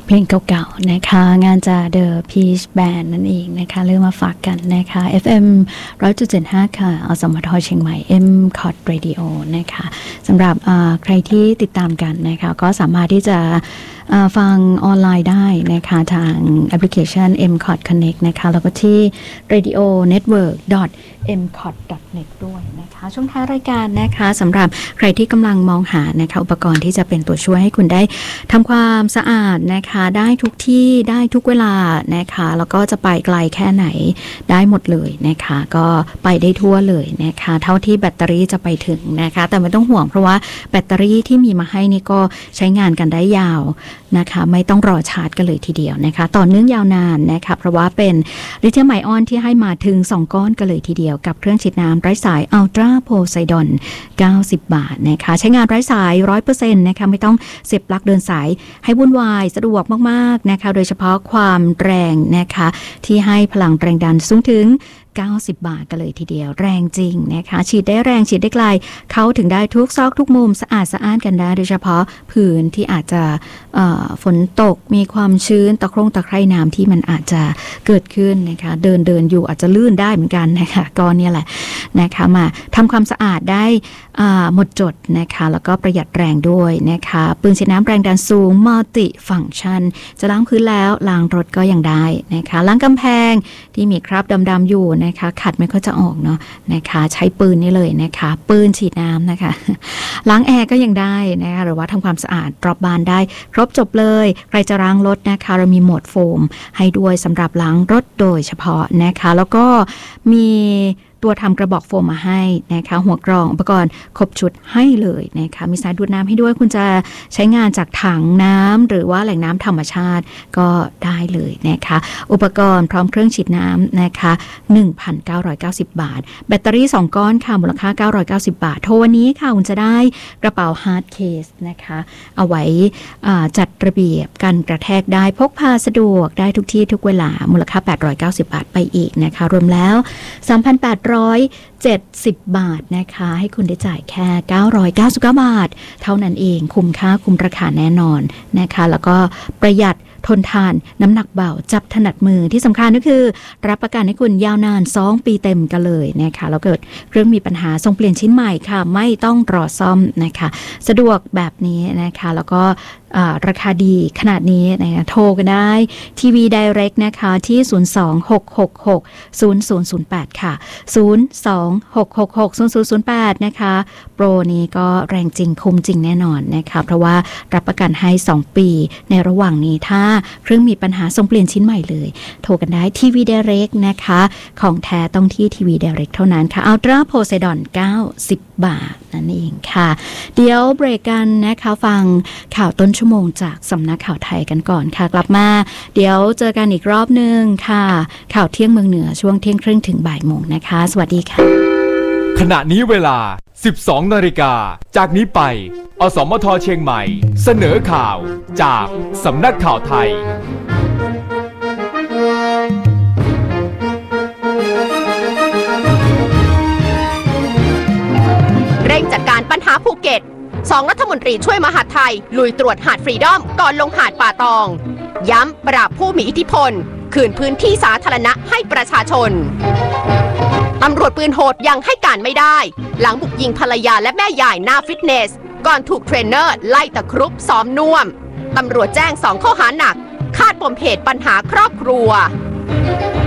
เพลงเก่าๆนะคะงานจาก The Peach Band นั่นเองนะคะเริ่มมาฝากกันนะคะ FM 100.75 ค่ะอสมทเชียงใหม่ MCOT Radio นะคะสำหรับใครที่ติดตามกันนะคะก็สามารถที่จะฟังออนไลน์ได้นะคะทางแอปพลิเคชัน MCOT Connect นะคะแล้วก็ที่ radionetwork.mcot.net ด้วยนะคะช่วงท้ายรายการนะคะสำหรับใครที่กำลังมองหานะคะอุปกรณ์ที่จะเป็นตัวช่วยให้คุณได้ทำความสะอาดนะคะได้ทุกที่ได้ทุกเวลานะคะแล้วก็จะไปไกลแค่ไหนได้หมดเลยนะคะก็ไปได้ทั่วเลยนะคะเท่าที่แบตเตอรี่จะไปถึงนะคะแต่ไม่ต้องห่วงเพราะว่าแบตเตอรี่ที่มีมาให้นี่ก็ใช้งานกันได้ยาวนะคะไม่ต้องรอชาร์จกันเลยทีเดียวนะคะต่อเนื่องยาวนานนะคะเพราะว่าเป็นลิเธียมไอออนที่ให้มาถึง2ก้อนกันเลยทีเดียวกับเครื่องฉีดน้ำไร้สาย Ultra Poseidon 90 บาทนะคะใช้งานไร้สาย 100% นะคะไม่ต้องเสียบปลั๊กเดินสายให้วุ่นวายสะดวกมากๆนะคะโดยเฉพาะความแรงนะคะที่ให้พลังแรงดันสูงถึง90 บาทกันเลยทีเดียวแรงจริงนะคะฉีดได้แรงฉีดได้ไกลเข้าถึงได้ทุกซอกทุกมุมสะอาดสะอ้านกันได้โดยเฉพาะพื้นที่อาจจะฝนตกมีความชื้นตะไคร่น้ำที่มันอาจจะเกิดขึ้นนะคะเดินอยู่อาจจะลื่นได้เหมือนกันนะคะก็เนี่ยแหละนะคะมาทำความสะอาดได้หมดจดนะคะแล้วก็ประหยัดแรงด้วยนะคะปืนฉีดน้ำแรงดันสูงมัลติฟังก์ชันจะล้างพื้นแล้วล้างรถก็ยังได้นะคะล้างกำแพงที่มีคราบดำๆอยู่นะคะขัดไม่ค่อยจะออกเนาะนะคะใช้ปืนนี่เลยนะคะปืนฉีดน้ำนะคะล้างแอร์ก็ยังได้นะคะหรือว่าทำความสะอาดรอบบ้านได้ครบจบเลยใครจะล้างรถนะคะเรามีโหมดโฟมให้ด้วยสำหรับล้างรถโดยเฉพาะนะคะแล้วก็มีตัวทำกระบอกโฟมมาให้นะคะหัวกรองอุปกรณ์ครบชุดให้เลยนะคะมีสายดูดน้ำให้ด้วยคุณจะใช้งานจากถังน้ำหรือว่าแหล่งน้ำธรรมชาติก็ได้เลยนะคะอุปกรณ์พร้อมเครื่องฉีดน้ำนะคะ 1,990 บาทแบตเตอรี่2ก้อนค่ะมูลค่า990 บาทโทรวันนี้ค่ะคุณจะได้กระเป๋าฮาร์ดเคสนะคะเอาไว้จัดระเบียบกันกระแทกได้พกพาสะดวกได้ทุกที่ทุกเวลามูลค่า890 บาทไปอีกนะคะรวมแล้ว 3,870 บาทนะคะให้คุณได้จ่ายแค่999 บาทเท่านั้นเองคุ้มค่าคุ้มราคาแน่นอนนะคะแล้วก็ประหยัดทนทานน้ำหนักเบาจับถนัดมือที่สำคัญก็คือรับประกันให้คุณยาวนาน2 ปีเต็มกันเลยนะคะแล้วเกิดเครื่องมีปัญหาส่งเปลี่ยนชิ้นใหม่ค่ะไม่ต้องรอซ่อมนะคะสะดวกแบบนี้นะคะแล้วก็ราคาดีขนาดนี้นะคะโทรกันได้ทีวี Direct นะคะที่026660008ค่ะ026660008นะคะโปรนี้ก็แรงจริงคุ้มจริงแน่นอนนะคะเพราะว่ารับประกันให้2 ปีในระหว่างนี้ถ้าเครื่องมีปัญหาส่งเปลี่ยนชิ้นใหม่เลยโทรกันได้ทีวี Direct นะคะของแท้ต้องที่ทีวี Direct เท่านั้นค่ะ Ultra Poseidon 90 บาทนั่นเองค่ะเดี๋ยวเบรกกันนะคะฟังข่าวต้นชั่วโมงจากสำนักข่าวไทยกันก่อนค่ะกลับมาเดี๋ยวเจอกันอีกรอบนึงค่ะข่าวเที่ยงเมืองเหนือช่วงเที่ยงครึ่งถึงบ่ายโมงนะคะสวัสดีค่ะขณะนี้เวลา 12 นาฬิกาจากนี้ไปอสมทเชียงใหม่เสนอข่าวจากสำนักข่าวไทยเร่งจัดการปัญหาภูเก็ต2 รัฐมนตรีช่วยมหาดไทยลุยตรวจหาดฟรีดอมก่อนลงหาดป่าตองย้ำปราบผู้มีอิทธิพลคืนพื้นที่สาธารณะให้ประชาชนตำรวจปืนโหดยังให้การไม่ได้หลังบุกยิงภรรยาและแม่ยายหน้าฟิตเนสก่อนถูกเทรนเนอร์ไล่ตะครุบซ้อมน่วมตำรวจแจ้ง2 ข้อหาหนักคาดปมเหตุปัญหาครอบครัว